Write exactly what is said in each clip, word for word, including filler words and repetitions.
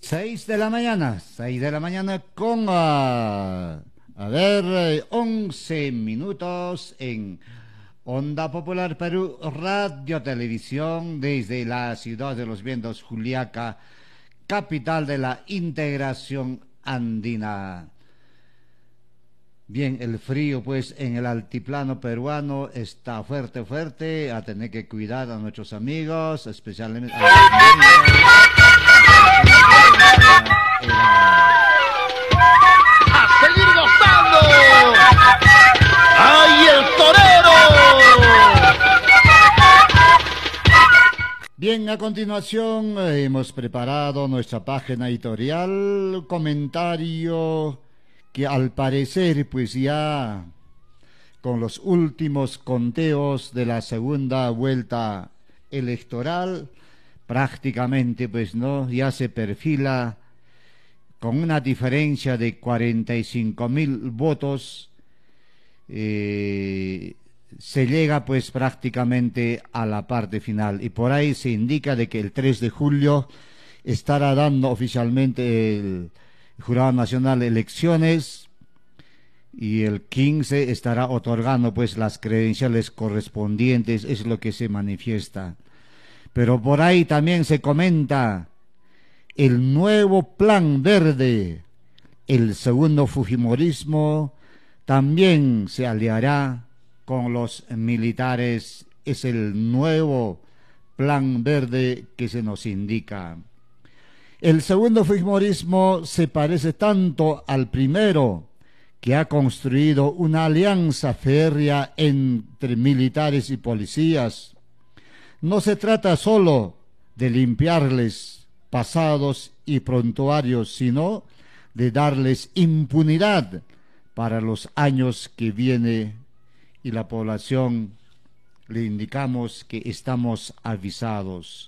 Seis de la mañana, seis de la mañana con, ah, a ver, eh, once minutos en Onda Popular Perú, Radio Televisión, desde la ciudad de los vientos, Juliaca, capital de la integración andina. Bien, el frío pues en el altiplano peruano está fuerte, fuerte, a tener que cuidar a nuestros amigos, especialmente a los niños. ¡A seguir gozando! ¡Ay, el torero! Bien, a continuación eh, hemos preparado nuestra página editorial, comentario que al parecer pues ya con los últimos conteos de la segunda vuelta electoral prácticamente pues no ya se perfila con una diferencia de cuarenta y cinco mil votos, eh, se llega pues prácticamente a la parte final y por ahí se indica de que el tres de julio estará dando oficialmente el Jurado Nacional de Elecciones y el quince estará otorgando pues las credenciales correspondientes, es lo que se manifiesta. Pero por ahí también se comenta el nuevo plan verde, el segundo fujimorismo también se aliará con los militares, es el nuevo plan verde que se nos indica. El segundo fujimorismo se parece tanto al primero, que ha construido una alianza férrea entre militares y policías. No se trata solo de limpiarles pasados y prontuarios, sino de darles impunidad para los años que viene, y la población le indicamos que estamos avisados.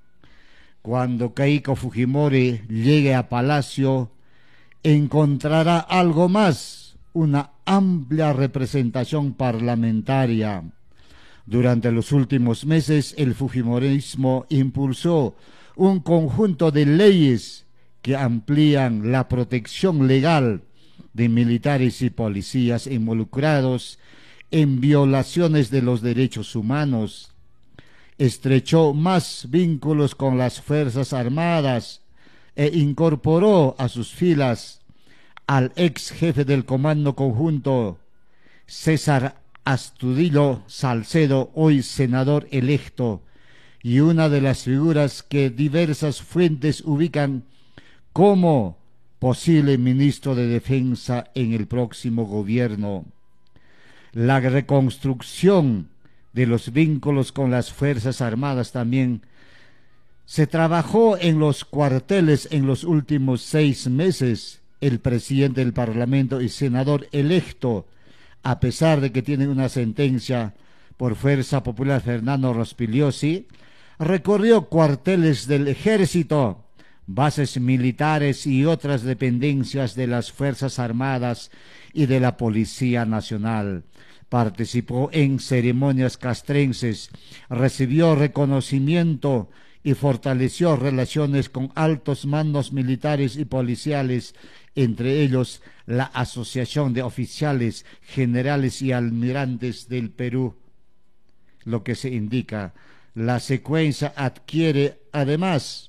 Cuando Keiko Fujimori llegue a Palacio, encontrará algo más, una amplia representación parlamentaria. Durante los últimos meses, el fujimorismo impulsó un conjunto de leyes que amplían la protección legal de militares y policías involucrados en violaciones de los derechos humanos, estrechó más vínculos con las Fuerzas Armadas e incorporó a sus filas al ex jefe del Comando Conjunto, César Astudillo Salcedo, hoy senador electo, y una de las figuras que diversas fuentes ubican como posible ministro de Defensa en el próximo gobierno. La reconstrucción de los vínculos con las Fuerzas Armadas también se trabajó en los cuarteles en los últimos seis meses. El presidente del Parlamento y senador electo, a pesar de que tiene una sentencia por Fuerza Popular, Fernando Rospigliosi, recorrió cuarteles del Ejército, bases militares y otras dependencias de las Fuerzas Armadas y de la Policía Nacional. Participó en ceremonias castrenses, recibió reconocimiento y fortaleció relaciones con altos mandos militares y policiales, entre ellos la Asociación de Oficiales Generales y Almirantes del Perú. Lo que se indica, la secuencia adquiere además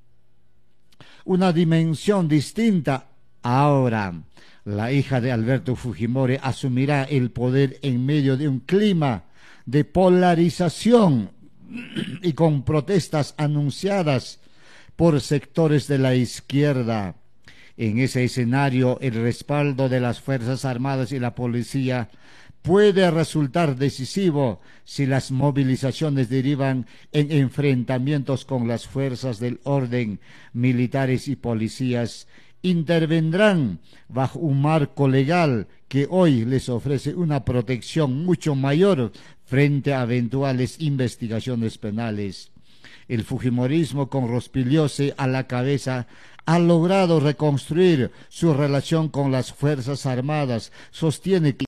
una dimensión distinta ahora. La hija de Alberto Fujimori asumirá el poder en medio de un clima de polarización y con protestas anunciadas por sectores de la izquierda. En ese escenario, el respaldo de las Fuerzas Armadas y la Policía puede resultar decisivo si las movilizaciones derivan en enfrentamientos con las fuerzas del orden. Militares y policías intervendrán bajo un marco legal que hoy les ofrece una protección mucho mayor frente a eventuales investigaciones penales. El fujimorismo, con Rospigliosi a la cabeza, ha logrado reconstruir su relación con las Fuerzas Armadas. Sostiene que